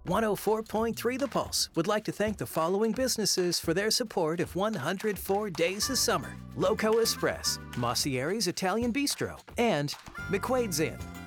104.3 The Pulse would like to thank the following businesses for their support of 104 Days of Summer: Loco Express, Mossieri's Italian Bistro, and McQuaid's Inn.